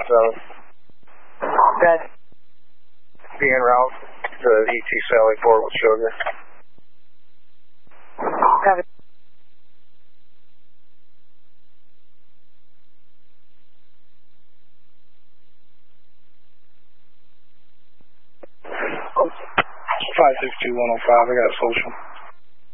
That be en route to ET Sally Port with Sugar. Copy. Oh. 562-105, I got a social.